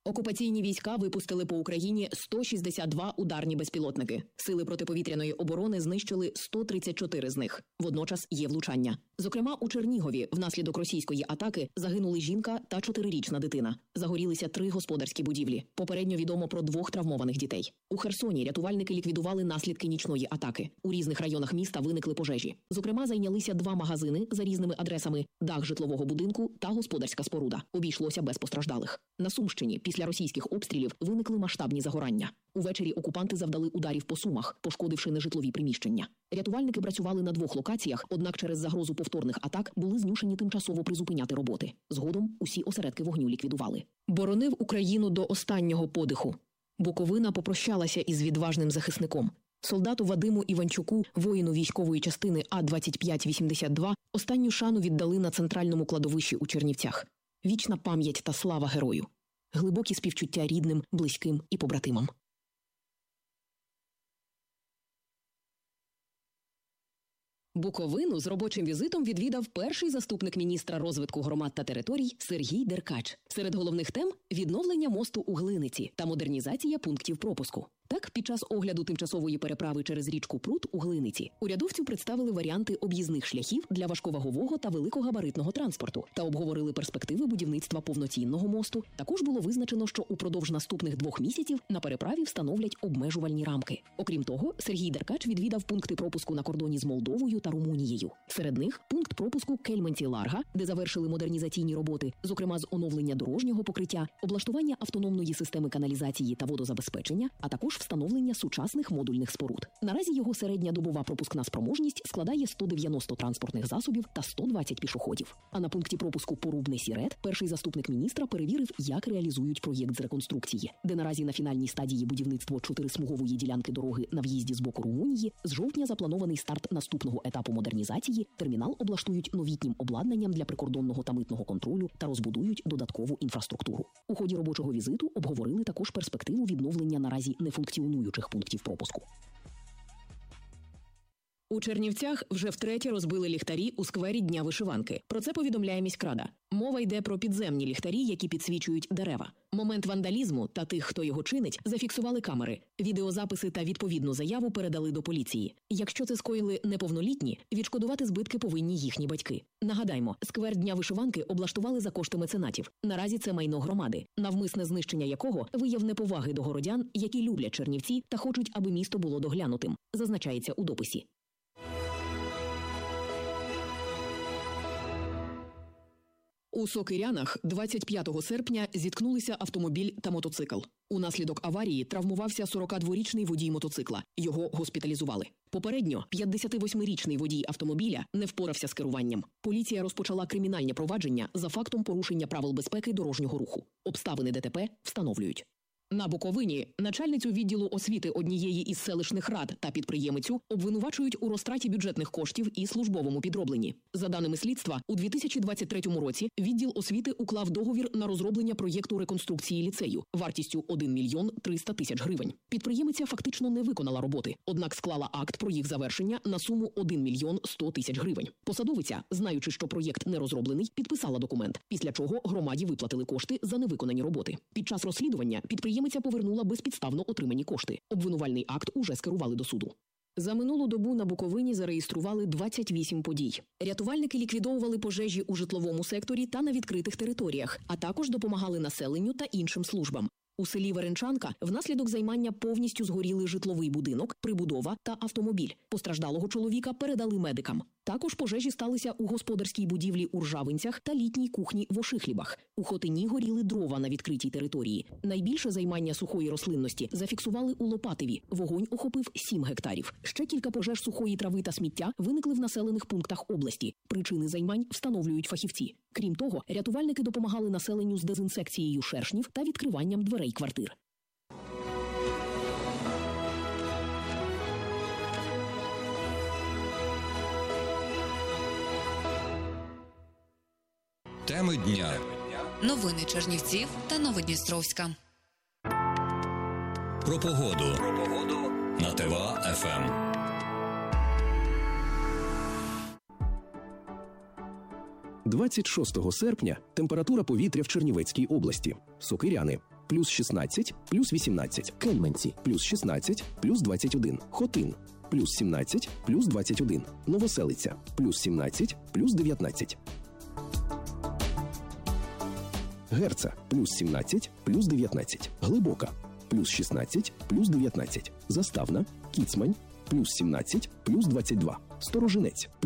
Окупаційні війська випустили по Україні 162 ударні безпілотники. Сили протиповітряної оборони знищили 134 з них. Водночас є влучання. Зокрема, у Чернігові внаслідок російської атаки загинули жінка та 4-річна дитина. Загорілися 3 господарські будівлі. Попередньо відомо про 2 травмованих дітей. У Херсоні рятувальники ліквідували наслідки нічної атаки. У різних районах міста виникли пожежі. Зокрема, зайнялися 2 магазини за різними адресами, дах житлового будинку та господарська споруда. Обійшлося без постраждалих. На Сумщині після російських обстрілів виникли масштабні загорання. Увечері окупанти завдали ударів по Сумах, пошкодивши нежитлові приміщення. Рятувальники працювали на 2 локаціях, однак через загрозу повторних атак були змушені тимчасово призупиняти роботи. Згодом усі осередки вогню ліквідували. Боронив Україну до останнього подиху. Буковина попрощалася із відважним захисником. Солдату Вадиму Іванчуку, воїну військової частини А-2582, останню шану віддали на центральному кладовищі у Чернівцях. Вічна пам'ять та слава герою. Глибокі співчуття рідним, близьким і побратимам. Буковину з робочим візитом відвідав перший заступник міністра розвитку громад та територій Сергій Деркач. Серед головних тем – відновлення мосту у Глиниці та модернізація пунктів пропуску. Так, під час огляду тимчасової переправи через річку Прут у Глиниці урядовцю представили варіанти об'їзних шляхів для важковагового та великогабаритного транспорту та обговорили перспективи будівництва повноцінного мосту. Також було визначено, що упродовж наступних 2 місяців на переправі встановлять обмежувальні рамки. Окрім того, Сергій Деркач відвідав пункти пропуску на кордоні з Молдовою та Румунією. Серед них пункт пропуску Кельменці-Ларга, де завершили модернізаційні роботи, зокрема з оновлення дорожнього покриття, облаштування автономної системи каналізації та водозабезпечення, а також встановлення сучасних модульних споруд. Наразі його середня добова пропускна спроможність складає 190 транспортних засобів та 120 пішоходів. А на пункті пропуску Порубне-Сірет перший заступник міністра перевірив, як реалізують проєкт з реконструкції, де наразі на фінальній стадії будівництво 4-смугової ділянки дороги на в'їзді з боку Румунії. З жовтня запланований старт наступного етапу модернізації. Термінал облаштують новітнім обладнанням для прикордонного та митного контролю та розбудують додаткову інфраструктуру. У ході робочого візиту обговорили також перспективу відновлення наразі нефункціонуючих пунктів пропуску. У Чернівцях вже втретє розбили ліхтарі у сквері Дня вишиванки. Про це повідомляє міськрада. Мова йде про підземні ліхтарі, які підсвічують дерева. Момент вандалізму та тих, хто його чинить, зафіксували камери. Відеозаписи та відповідну заяву передали до поліції. Якщо це скоїли неповнолітні, відшкодувати збитки повинні їхні батьки. Нагадаймо, сквер Дня вишиванки облаштували за кошти меценатів. Наразі це майно громади, навмисне знищення якого вияв неповаги до городян, які люблять Чернівці та хочуть, аби місто було доглянутим, зазначається у дописі. У Сокирянах 25 серпня зіткнулися автомобіль та мотоцикл. Унаслідок аварії травмувався 42-річний водій мотоцикла. Його госпіталізували. Попередньо 58-річний водій автомобіля не впорався з керуванням. Поліція розпочала кримінальне провадження за фактом порушення правил безпеки дорожнього руху. Обставини ДТП встановлюють. На Буковині начальницю відділу освіти однієї із селищних рад та підприємицю обвинувачують у розтраті бюджетних коштів і службовому підробленні. За даними слідства, у 2023 році відділ освіти уклав договір на розроблення проєкту реконструкції ліцею вартістю 1 мільйон 300 тисяч гривень. Підприємиця фактично не виконала роботи, однак склала акт про їх завершення на суму 1 мільйон 100 тисяч гривень. Посадовиця, знаючи, що проєкт не розроблений, підписала документ, після чого громаді виплатили кошти за невиконані роботи. Під час розслідування підприємиця повернула безпідставно отримані кошти. Обвинувальний акт уже скерували до суду. За минулу добу на Буковині зареєстрували 28 подій. Рятувальники ліквідовували пожежі у житловому секторі та на відкритих територіях, а також допомагали населенню та іншим службам. У селі Веренчанка внаслідок займання повністю згоріли житловий будинок, прибудова та автомобіль. Постраждалого чоловіка передали медикам. Також пожежі сталися у господарській будівлі у Ржавинцях та літній кухні в Ошихлібах. У Хотині горіли дрова на відкритій території. Найбільше займання сухої рослинності зафіксували у Лопатеві. Вогонь охопив 7 гектарів. Ще кілька пожеж сухої трави та сміття виникли в населених пунктах області. Причини займань встановлюють фахівці. Крім того, рятувальники допомагали населенню з дезінсекцією шершнів та відкриванням дверей квартир. Теми дня. Новини Чернівців та Новодністровська. Про погоду. На ТВА-ФМ. – 26 серпня температура повітря в Чернівецькій області. Сокиряни. плюс 16, плюс 18. Кельменці, плюс 16, плюс 21. Хотин, плюс 17, плюс 21. Новоселиця, плюс 17, плюс 19. Герца, плюс 17, плюс 19. Глибока, плюс 16, плюс 19. Заставна, Кіцмань, плюс 17, плюс 22. Сторожинець,